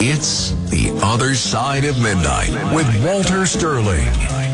It's The Other Side of Midnight with Walter Sterling.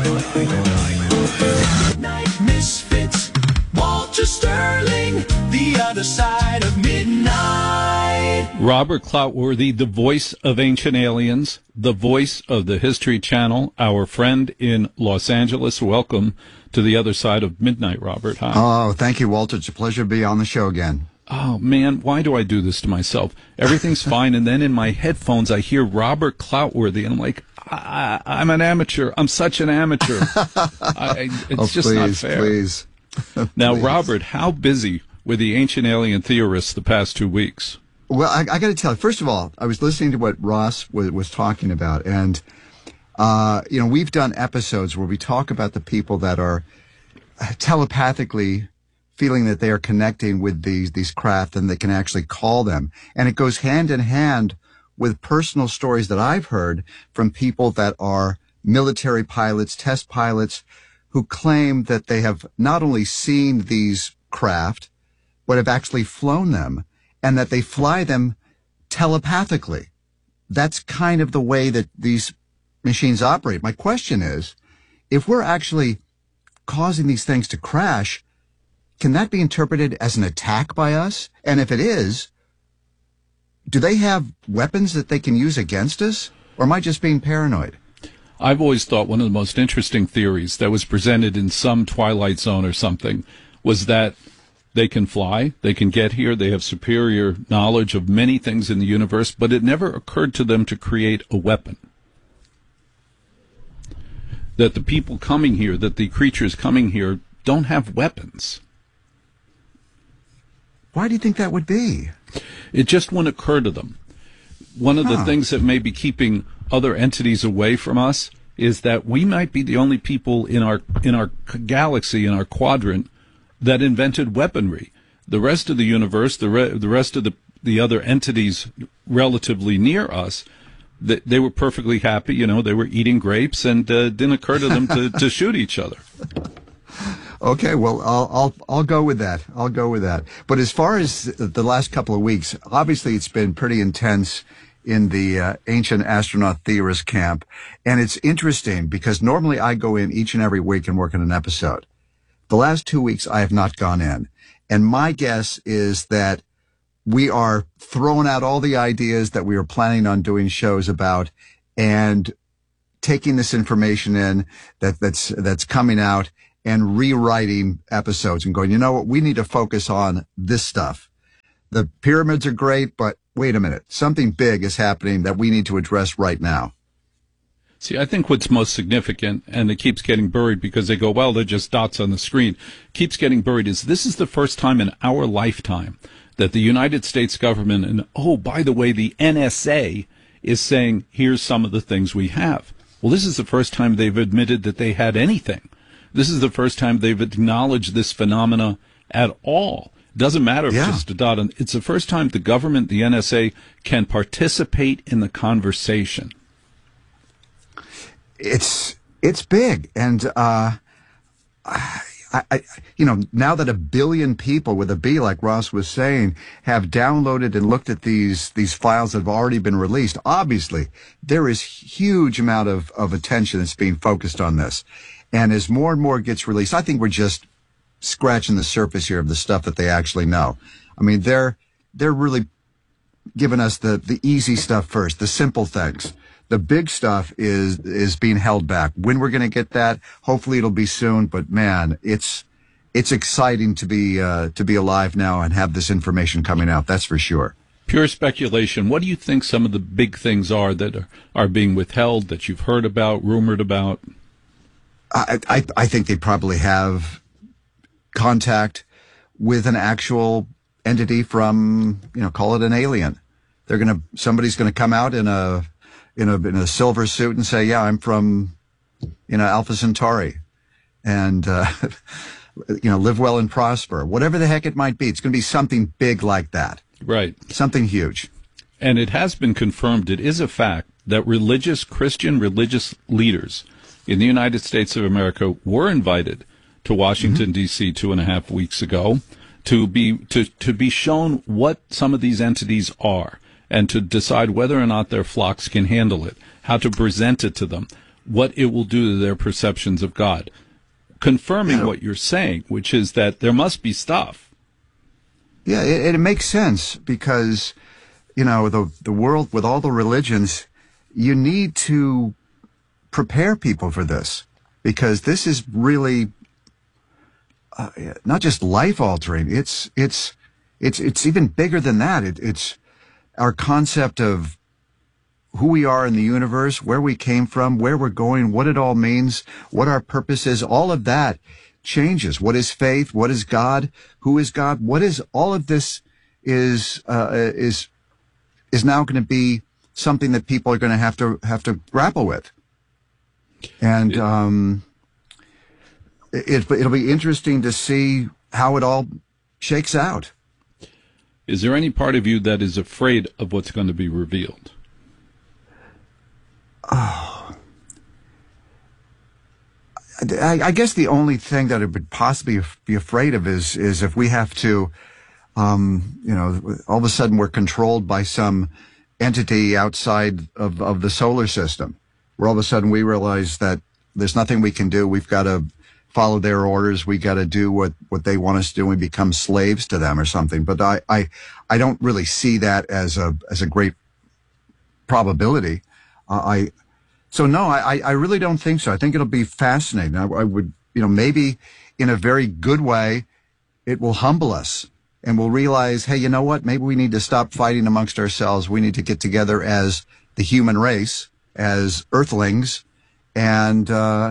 Midnight Misfits, Walter Sterling, The Other Side of Midnight. Robert Cloutworthy, the voice of Ancient Aliens, the voice of the History Channel, our friend in Los Angeles. Welcome to The Other Side of Midnight, Robert. Hi. Oh, thank you, Walter. It's a pleasure to be on the show again. Oh, man, why do I do this to myself? Everything's fine, and then in my headphones I hear Robert Cloutworthy, and I'm like, I'm an amateur. I'm such an amateur. It's just not fair. Please. Now, Please. Robert, how busy were the ancient alien theorists the past 2 weeks? Well, I got to tell you, first of all, I was listening to what Ross was talking about, and, we've done episodes where we talk about the people that are telepathically feeling that they are connecting with these craft and they can actually call them. And it goes hand in hand with personal stories that I've heard from people that are military pilots, test pilots, who claim that they have not only seen these craft, but have actually flown them, and that they fly them telepathically. That's kind of the way that these machines operate. My question is, if we're actually causing these things to crash, can that be interpreted as an attack by us? And if it is, do they have weapons that they can use against us? Or am I just being paranoid? I've always thought one of the most interesting theories that was presented in some Twilight Zone or something was that they can fly, they can get here, they have superior knowledge of many things in the universe, but it never occurred to them to create a weapon. That the people coming here, that the creatures coming here don't have weapons. Why do you think that would be? It just wouldn't occur to them. One of the things that may be keeping other entities away from us is that we might be the only people in our galaxy, in our quadrant, that invented weaponry. The rest of the universe, the rest of the other entities relatively near us, they were perfectly happy. They were eating grapes, and didn't occur to them to shoot each other. Okay, well, I'll go with that. I'll go with that. But as far as the last couple of weeks, obviously it's been pretty intense in the ancient astronaut theorist camp. And it's interesting because normally I go in each and every week and work on an episode. The last 2 weeks I have not gone in. And my guess is that we are throwing out all the ideas that we were planning on doing shows about and taking this information in that's coming out and rewriting episodes and going, you know what, we need to focus on this stuff. The pyramids are great, but wait a minute, something big is happening that we need to address right now. See, I think what's most significant, and it keeps getting buried because they go, well, they're just dots on the screen, keeps getting buried, is this is the first time in our lifetime that the United States government, and oh, by the way, the NSA is saying, here's some of the things we have. Well, this is the first time they've admitted that they had anything. This is the first time they've acknowledged this phenomena at all. Doesn't matter if it's just a dot. It's the first time the government, the NSA, can participate in the conversation. It's big. And, now that 1 billion people with a B, like Ross was saying, have downloaded and looked at these files that have already been released, obviously there is huge amount of attention that's being focused on this. And as more and more gets released, I think we're just scratching the surface here of the stuff that they actually know. I mean, they're really giving us the easy stuff first, the simple things. The big stuff is being held back. When we're going to get that, hopefully it'll be soon. But man, it's exciting to be alive now and have this information coming out. That's for sure. Pure speculation. What do you think some of the big things are that are being withheld, that you've heard about, rumored about? I think they probably have contact with an actual entity from, call it an alien. Somebody's gonna come out in a silver suit and say, yeah, I'm from, Alpha Centauri, and live well and prosper. Whatever the heck it might be, it's gonna be something big like that. Right. Something huge. And it has been confirmed, it is a fact, that Christian religious leaders in the United States of America were invited to Washington, D.C. 2.5 weeks ago to be shown what some of these entities are. and to decide whether or not their flocks can handle it, how to present it to them, what it will do to their perceptions of God. Confirming what you're saying, which is that there must be stuff. Yeah, it makes sense because, the world with all the religions, you need to prepare people for this because this is really not just life altering. It's even bigger than that. It's our concept of who we are in the universe, where we came from, where we're going, what it all means, what our purpose is. All of that changes. What is faith? What is God? Who is God? What is all of this is now going to be something that people are going to have to grapple with. And it'll be interesting to see how it all shakes out. Is there any part of you that is afraid of what's going to be revealed? Oh, I guess the only thing that I would possibly be afraid of is if we have to, all of a sudden we're controlled by some entity outside of the solar system, where all of a sudden we realize that there's nothing we can do. We've got to follow their orders. We got to do what they want us to do and become slaves to them or something. But I don't really see that as a great probability. So no, I really don't think so. I think it'll be fascinating. I would, maybe in a very good way, it will humble us and we'll realize, hey, you know what? Maybe we need to stop fighting amongst ourselves. We need to get together as the human race, as earthlings, and,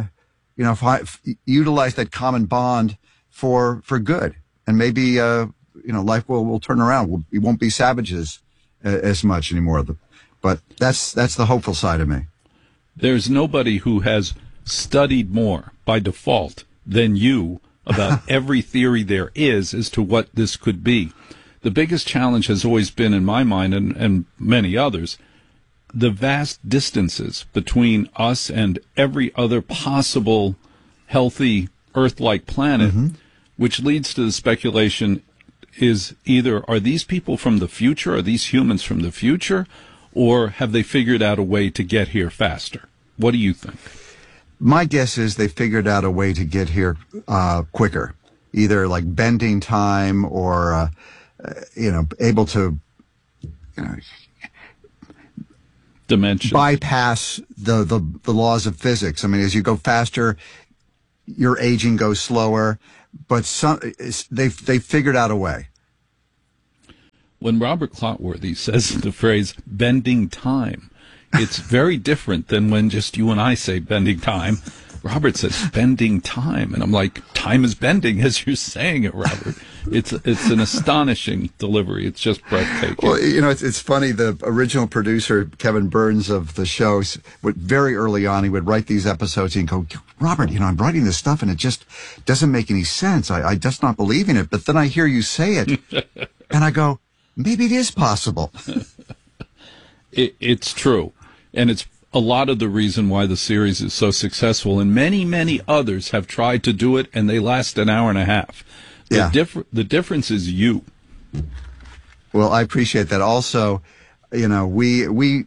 utilize that common bond for good. And maybe, life will turn around. We won't be savages as much anymore. But that's the hopeful side of me. There's nobody who has studied more by default than you about every theory there is as to what this could be. The biggest challenge has always been, in my mind, and many others, the vast distances between us and every other possible healthy Earth-like planet, which leads to the speculation is either are these people from the future, are these humans from the future, or have they figured out a way to get here faster? What do you think? My guess is they figured out a way to get here quicker, either like bending time or, able to, dimension bypass the laws of physics. I mean, as you go faster, your aging goes slower, but they figured out a way. When Robert Clotworthy says the phrase bending time, it's very different than when just you and I say bending time. Robert says bending time, and I'm like, time is bending as you're saying it, Robert. It's an astonishing delivery. It's just breathtaking. Well, it's funny. The original producer, Kevin Burns of the show, very early on, he would write these episodes and go, Robert, I'm writing this stuff and it just doesn't make any sense. I just not believing it. But then I hear you say it and I go, maybe it is possible. It's true. And it's a lot of the reason why the series is so successful. And many, many others have tried to do it, and they last an hour and a half. The difference is you. Well, I appreciate that. Also, we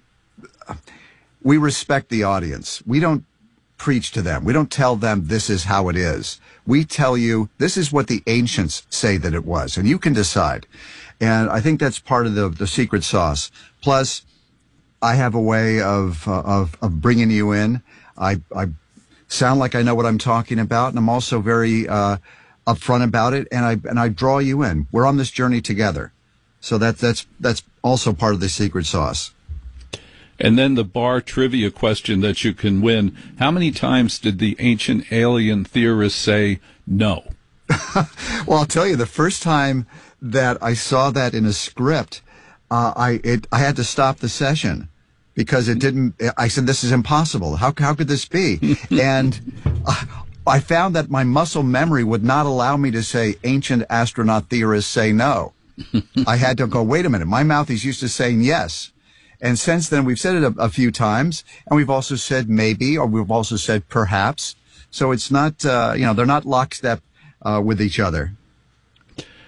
respect the audience. We don't preach to them. We don't tell them this is how it is. We tell you this is what the ancients say that it was, and you can decide. And I think that's part of the secret sauce. Plus, I have a way of bringing you in. I sound like I know what I'm talking about, and I'm also very upfront about it, and I draw you in. We're on this journey together. So that's also part of the secret sauce. And then the bar trivia question that you can win. How many times did the ancient alien theorists say no? Well, I'll tell you, the first time that I saw that in a script, I had to stop the session because it didn't. I said, "This is impossible. How could this be?" And I found that my muscle memory would not allow me to say ancient astronaut theorists say no. I had to go, wait a minute. My mouth is used to saying yes. And since then, we've said it a few times, and we've also said maybe, or we've also said perhaps. So it's not, they're not lockstep with each other.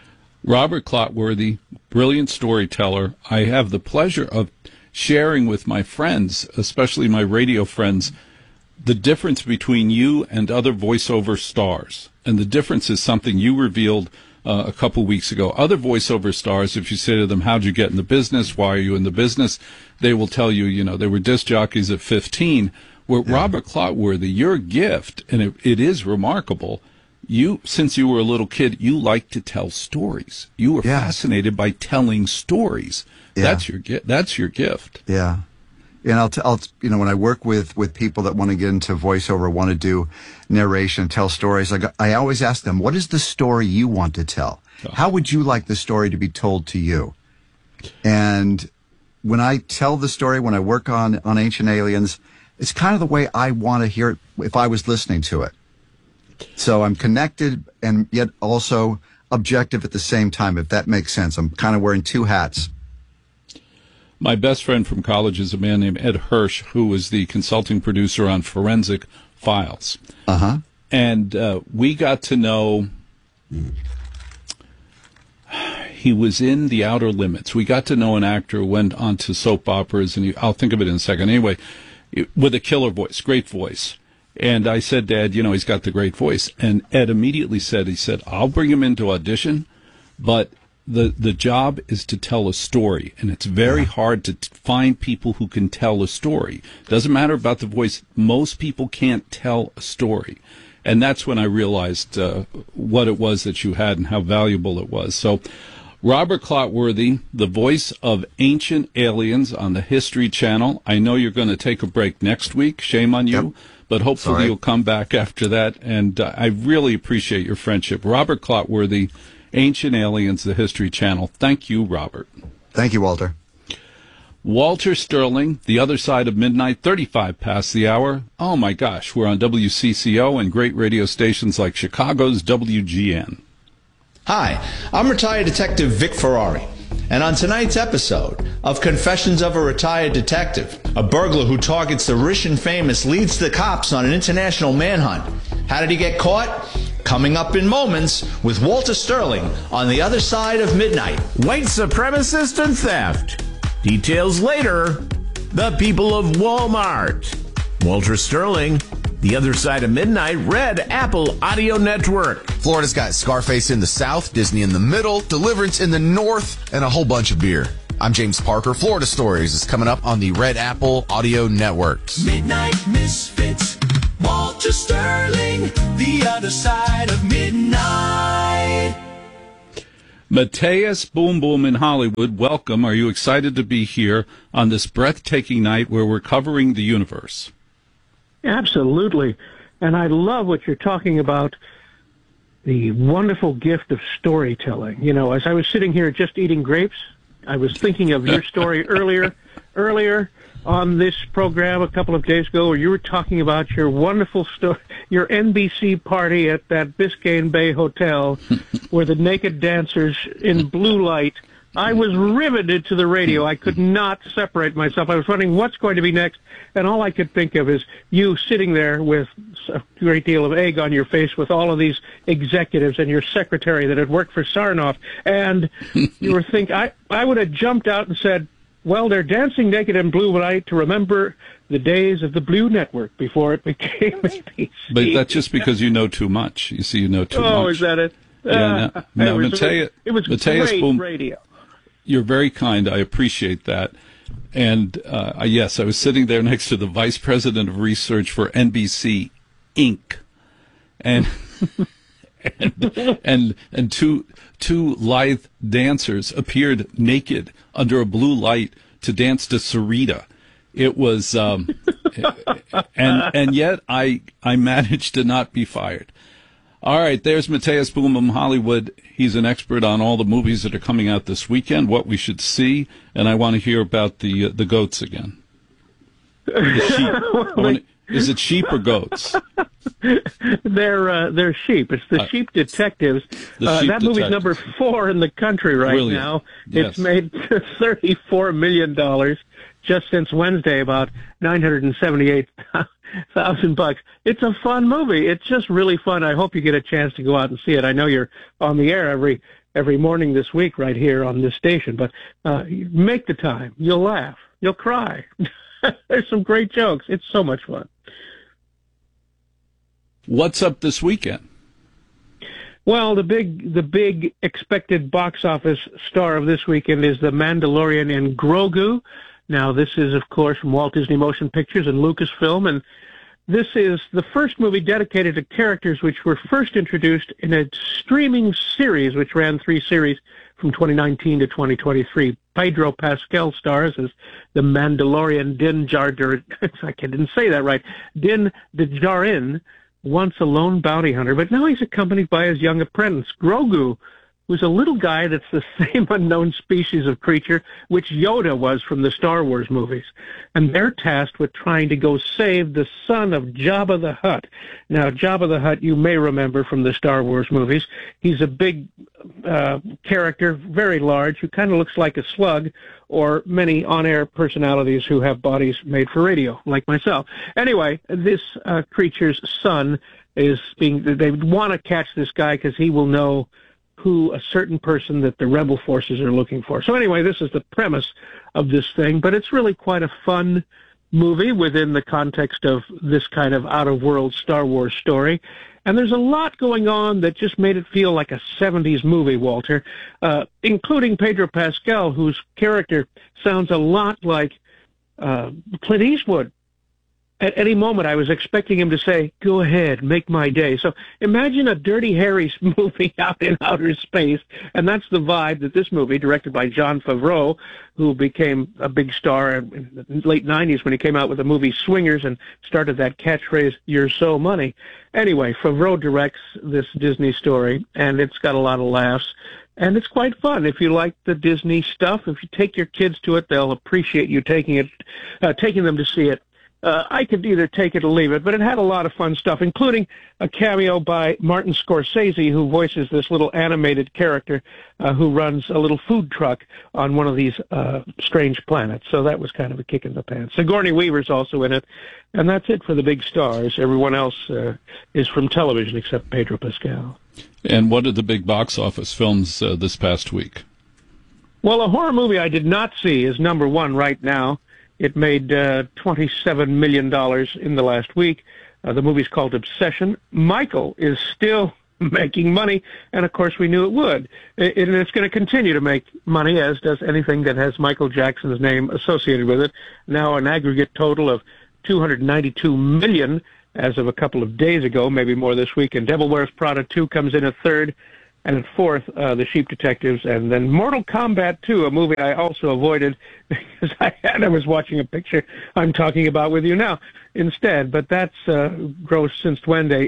Robert Clotworthy, brilliant storyteller. I have the pleasure of sharing with my friends, especially my radio friends, the difference between you and other voiceover stars. And the difference is something you revealed a couple weeks ago. Other voiceover stars, if you say to them, how'd you get in the business? Why are you in the business? They will tell you, they were disc jockeys at 15. Where Robert Clotworthy, your gift, and it is remarkable, since you were a little kid, you like to tell stories. You were fascinated by telling stories. Yeah. That's your gift. Yeah. And I'll when I work with people that want to get into voiceover, want to do narration, tell stories, I always ask them, what is the story you want to tell? How would you like the story to be told to you? And when I tell the story, when I work on Ancient Aliens, it's kind of the way I want to hear it if I was listening to it. So I'm connected and yet also objective at the same time, if that makes sense. I'm kind of wearing two hats. My best friend from college is a man named Ed Hirsch, who was the consulting producer on Forensic Files. Uh-huh. And we got to know, he was in The Outer Limits. We got to know an actor who went on to soap operas, and I'll think of it in a second. Anyway, with a killer voice, great voice. And I said, Dad, he's got the great voice. And Ed immediately said, I'll bring him into audition, but the job is to tell a story. And it's very hard to find people who can tell a story. Doesn't matter about the voice. Most people can't tell a story. And that's when I realized what it was that you had and how valuable it was. So Robert Clotworthy, the voice of Ancient Aliens on the History Channel. I know you're going to take a break next week. Shame on you. Yep. But hopefully you'll come back after that. And I really appreciate your friendship. Robert Clotworthy, Ancient Aliens, the History Channel. Thank you, Robert. Thank you, Walter. Walter Sterling, The Other Side of Midnight, 35 past the hour. Oh, my gosh, we're on WCCO and great radio stations like Chicago's WGN. Hi, I'm retired Detective Vic Ferrari. And on tonight's episode of Confessions of a Retired Detective, a burglar who targets the rich and famous leads the cops on an international manhunt. How did he get caught? Coming up in moments with Walter Sterling on The Other Side of Midnight. White supremacist and theft. Details later. The people of Walmart. Walter Sterling, The Other Side of Midnight, Red Apple Audio Network. Florida's got Scarface in the south, Disney in the middle, Deliverance in the north, and a whole bunch of beer. I'm James Parker. Florida Stories is coming up on the Red Apple Audio Network. Midnight Misfits, Walter Sterling, The Other Side of Midnight. Mateus Boom Boom in Hollywood, welcome. Are you excited to be here on this breathtaking night where we're covering the universe? Absolutely. And I love what you're talking about, the wonderful gift of storytelling. As I was sitting here just eating grapes, I was thinking of your story earlier on this program a couple of days ago, where you were talking about your wonderful story, your NBC party at that Biscayne Bay Hotel, where the naked dancers in blue light. I was riveted to the radio. I could not separate myself. I was wondering what's going to be next, and all I could think of is you sitting there with a great deal of egg on your face with all of these executives and your secretary that had worked for Sarnoff, and you were thinking, I would have jumped out and said, well, they're dancing naked in blue light to remember the days of the Blue Network before it became ABC. But that's just because you know too much. You see, you know too much. Oh, is that it? Yeah, no, Mateus, it was Mateus great Boom, radio. You're very kind. I appreciate that. And yes, I was sitting there next to the vice president of research for NBC Inc. and and two lithe dancers appeared naked under a blue light to dance to Sarita. It was and yet I managed to not be fired. All right, there's Mateus Boom Hollywood. He's an expert on all the movies that are coming out this weekend, what we should see, and I want to hear about the goats again. Is it sheep or goats? They're sheep. It's the Sheep Detectives. That movie's number 4 in the country right now. Yes. It's made $34 million just since Wednesday, about $978,000. It's a fun movie. It's just really fun. I hope you get a chance to go out and see it. I know you're on the air every every morning this week right here on this station. But make the time. You'll laugh. You'll cry. There's some great jokes. It's so much fun. What's up this weekend? Well, the big expected box office star of this weekend is The Mandalorian and Grogu. Now, this is, of course, from Walt Disney Motion Pictures and Lucasfilm, and this is the first movie dedicated to characters which were first introduced in a streaming series which ran 3 series from 2019 to 2023. Pedro Pascal stars as the Mandalorian Din Djarin. I didn't say that right. Din Djarin, once a lone bounty hunter, but now he's accompanied by his young apprentice, Grogu, who's a little guy that's the same unknown species of creature which Yoda was from the Star Wars movies. And they're tasked with trying to go save the son of Jabba the Hutt. Now, Jabba the Hutt, you may remember from the Star Wars movies. He's a big character, very large, who kind of looks like a slug, or many on-air personalities who have bodies made for radio, like myself. Anyway, this creature's son is they want to catch this guy because he will know who a certain person that the rebel forces are looking for. So anyway, this is the premise of this thing, but it's really quite a fun movie within the context of this kind of out-of-world Star Wars story. And there's a lot going on that just made it feel like a 70s movie, Walter, including Pedro Pascal, whose character sounds a lot like Clint Eastwood. At any moment, I was expecting him to say, "Go ahead, make my day." So imagine a Dirty Harry movie out in outer space, and that's the vibe that this movie, directed by Jon Favreau, who became a big star in the late 90s when he came out with the movie Swingers and started that catchphrase, "You're so money." Anyway, Favreau directs this Disney story, and it's got a lot of laughs. And it's quite fun. If you like the Disney stuff, if you take your kids to it, they'll appreciate you taking them to see it. I could either take it or leave it, but it had a lot of fun stuff, including a cameo by Martin Scorsese, who voices this little animated character who runs a little food truck on one of these strange planets. So that was kind of a kick in the pants. Sigourney Weaver's also in it, and that's it for the big stars. Everyone else is from television except Pedro Pascal. And what are the big box office films this past week? Well, a horror movie I did not see is number one right now. It made $27 million in the last week. The movie's called Obsession. Michael is still making money, and of course we knew it would. And it's going to continue to make money, as does anything that has Michael Jackson's name associated with it. Now an aggregate total of $292 million as of a couple of days ago, maybe more this week. And Devil Wears Prada 2 comes in at third. And at fourth, The Sheep Detectives, and then Mortal Kombat 2, a movie I also avoided because I was watching a picture I'm talking about with you now instead. But that's grossed since Wednesday,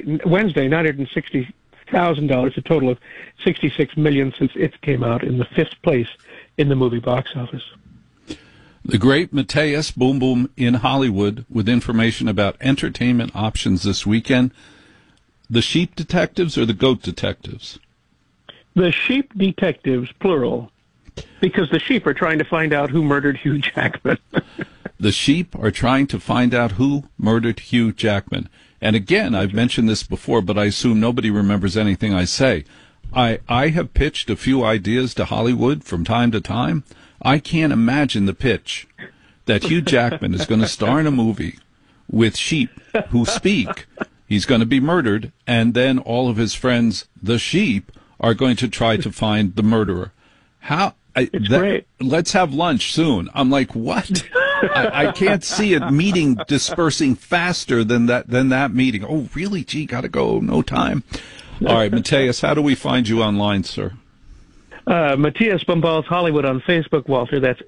$960,000, a total of $66 million since it came out, in the 5th place in the movie box office. The great Matthias Boom Boom in Hollywood with information about entertainment options this weekend. The Sheep Detectives or the Goat Detectives? The Sheep Detectives, plural, because the sheep are trying to find out who murdered Hugh Jackman. The sheep are trying to find out who murdered Hugh Jackman. And again, I've mentioned this before, but I assume nobody remembers anything I say. I have pitched a few ideas to Hollywood from time to time. I can't imagine the pitch that Hugh Jackman is going to star in a movie with sheep who speak. He's going to be murdered, and then all of his friends, the sheep, are going to try to find the murderer. Great. Let's have lunch soon. I'm like, what? I can't see a meeting dispersing faster than that meeting. Oh, really? Gee, gotta go. No time. All right, Matthias, how do we find you online, sir? Matthias Bombals Hollywood on Facebook, Walter. That's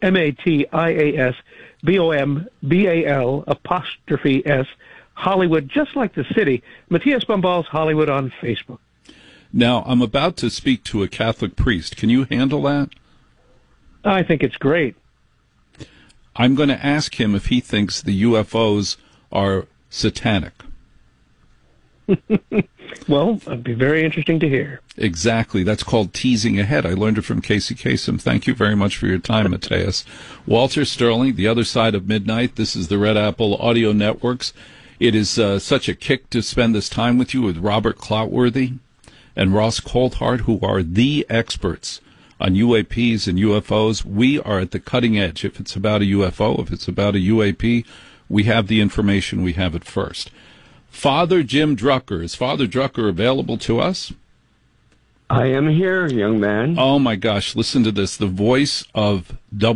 MATIASBOMBAL''S Hollywood, just like the city. Matthias Bombals Hollywood on Facebook. Now, I'm about to speak to a Catholic priest. Can you handle that? I think it's great. I'm going to ask him if he thinks the UFOs are satanic. Well, it'd be very interesting to hear. Exactly. That's called teasing ahead. I learned it from Casey Kasem. Thank you very much for your time, Matthias. Walter Sterling, The Other Side of Midnight. This is the Red Apple Audio Networks. It is such a kick to spend this time with you with Robert Clotworthy. and Ross Coulthart, who are the experts on UAPs and UFOs. We are at the cutting edge. If it's about a UFO, if it's about a UAP, we have the information. We have it first. Father Jim Drucker. Is Father Drucker available to us? I am here, young man. Oh, my gosh. Listen to this. The voice of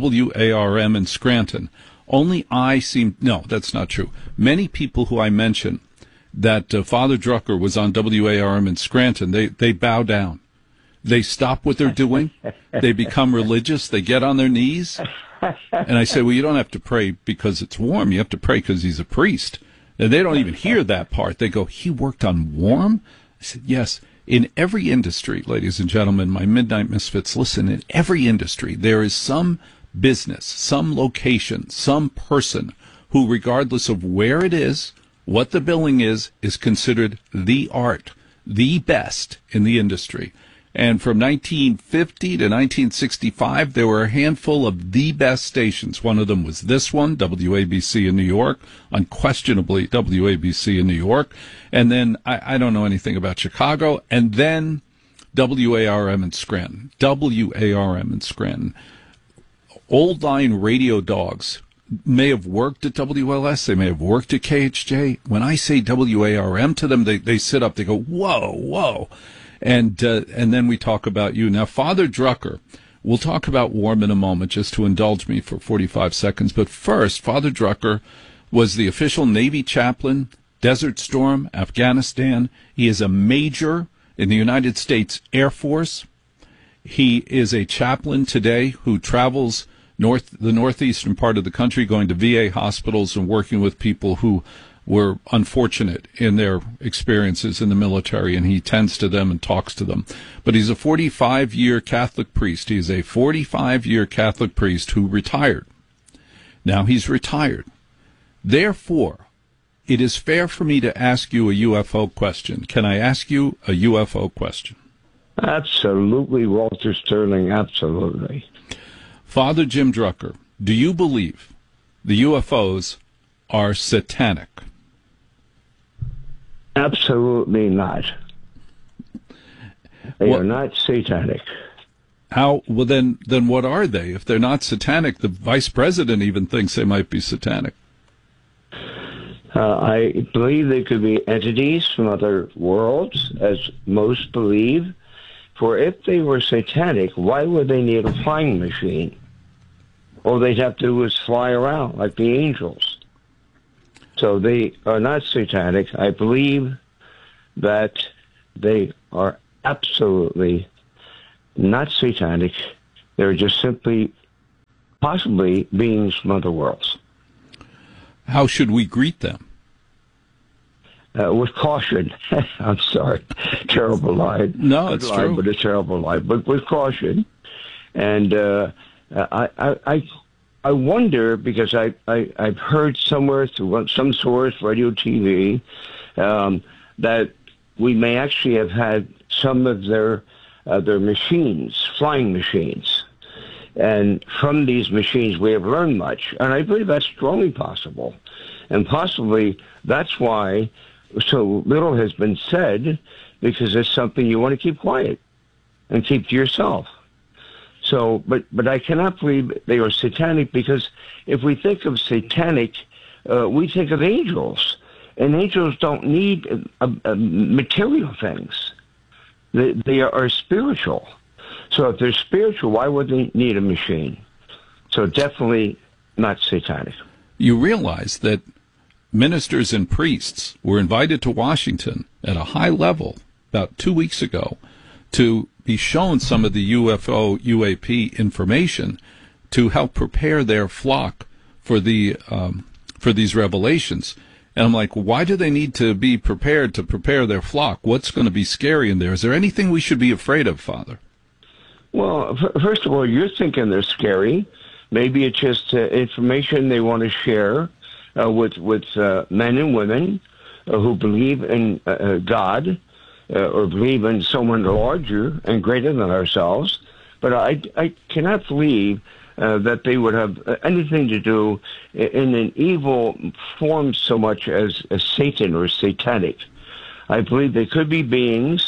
WARM in Scranton. Only I seem... No, that's not true. Many people who I mention that Father Drucker was on WARM in Scranton, they bow down. They stop what they're doing. They become religious. They get on their knees. And I say, well, you don't have to pray because it's warm. You have to pray because he's a priest. And they don't even hear that part. They go, he worked on warm? I said, yes. In every industry, ladies and gentlemen, my Midnight Misfits, listen, in every industry, there is some business, some location, some person who, regardless of where it is, what the billing is considered the art, the best in the industry. And from 1950 to 1965, there were a handful of the best stations. One of them was this one, WABC in New York, unquestionably WABC in New York. And then, I don't know anything about Chicago, and then WARM in Scranton. WARM in Scranton. Old line radio dogs may have worked at WLS, they may have worked at KHJ. When I say WARM to them, they sit up, they go, whoa, whoa. And then we talk about you. Now, Father Drucker, we'll talk about warm in a moment, just to indulge me for 45 seconds. But first, Father Drucker was the official Navy chaplain, Desert Storm, Afghanistan. He is a major in the United States Air Force. He is a chaplain today who travels the northeastern part of the country, going to VA hospitals and working with people who were unfortunate in their experiences in the military, and he tends to them and talks to them. But he's a 45-year Catholic priest. He's a 45-year Catholic priest who retired. Now he's retired. Therefore, it is fair for me to ask you a UFO question. Can I ask you a UFO question? Absolutely, Walter Sterling, absolutely. Father Jim Drucker, do you believe the UFOs are satanic? Absolutely not. They are not satanic. How? Well, then what are they? If they're not satanic, the vice president even thinks they might be satanic. I believe they could be entities from other worlds, as most believe. For if they were satanic, why would they need a flying machine? All they'd have to do is fly around like the angels. So they are not satanic. I believe that they are absolutely not satanic. They're just simply, possibly, beings from other worlds. How should we greet them? With caution. I'm sorry. Terrible line. No, it's line, true. But a terrible line. But with caution. And I wonder, because I've heard somewhere through some source, radio, TV, that we may actually have had some of their machines, flying machines. And from these machines, we have learned much. And I believe that's strongly possible. And possibly that's why so little has been said, because it's something you want to keep quiet and keep to yourself. So, but I cannot believe they are satanic, because if we think of satanic, we think of angels. And angels don't need material things. They are spiritual. So if they're spiritual, why would they need a machine? So definitely not satanic. You realize that ministers and priests were invited to Washington at a high level about 2 weeks ago to be shown some of the UFO, UAP information to help prepare their flock for these revelations. And I'm like, why do they need to be prepared to prepare their flock? What's going to be scary in there? Is there anything we should be afraid of, Father? Well, first of all, you're thinking they're scary. Maybe it's just information they want to share with men and women who believe in God or believe in someone larger and greater than ourselves. But I cannot believe that they would have anything to do in an evil form so much as Satan or satanic. I believe they could be beings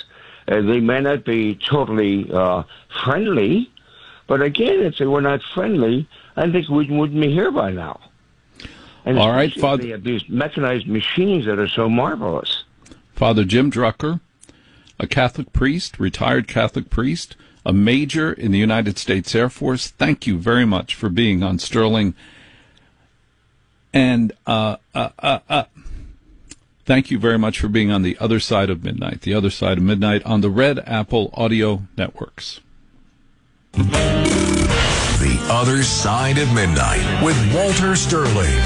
They may not be totally friendly, but again, if they were not friendly, I think we wouldn't be here by now. And all right, Father. They have these mechanized machines that are so marvelous. Father Jim Drucker, a Catholic priest, retired Catholic priest, a major in the United States Air Force. Thank you very much for being on Sterling. And thank you very much for being on the other side of midnight. The other side of midnight on the Red Apple Audio Networks. The Other Side of Midnight with Walter Sterling.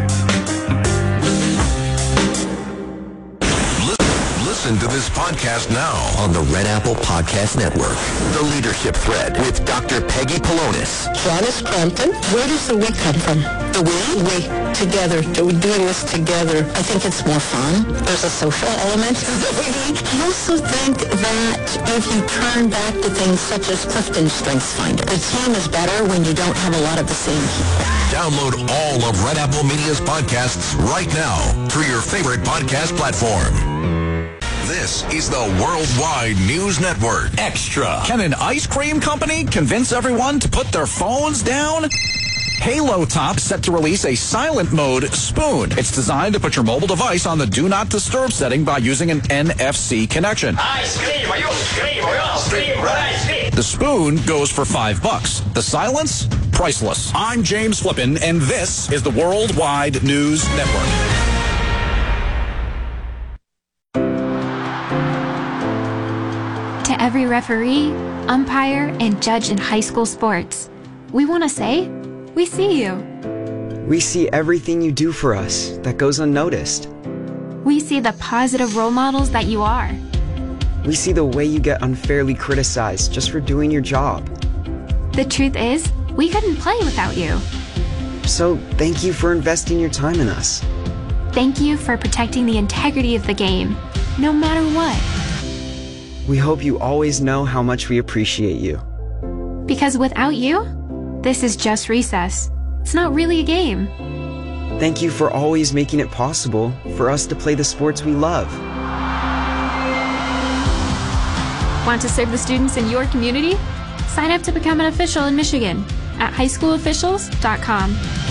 Listen to this podcast now on the Red Apple Podcast Network. The Leadership Thread with Dr. Peggy Polonis. Janice Crampton. Where does the we come from? The we together. We're doing this together. I think it's more fun. There's a social element that we need. I also think that if you turn back to things such as Clifton Strengths Finder, the team is better when you don't have a lot of the same people. Download all of Red Apple Media's podcasts right now through your favorite podcast platform. This is the Worldwide News Network. Extra. Can an ice cream company convince everyone to put their phones down? Halo Top is set to release a silent mode spoon. It's designed to put your mobile device on the Do Not Disturb setting by using an NFC connection. Ice cream, are you ice cream, ice cream? The spoon goes for $5. The silence? Priceless. I'm James Flippin, and this is the Worldwide News Network. To every referee, umpire, and judge in high school sports, we want to say, we see you. We see everything you do for us that goes unnoticed. We see the positive role models that you are. We see the way you get unfairly criticized just for doing your job. The truth is, we couldn't play without you. So thank you for investing your time in us. Thank you for protecting the integrity of the game, no matter what. We hope you always know how much we appreciate you. Because without you, this is just recess. It's not really a game. Thank you for always making it possible for us to play the sports we love. Want to serve the students in your community? Sign up to become an official in Michigan at highschoolofficials.com.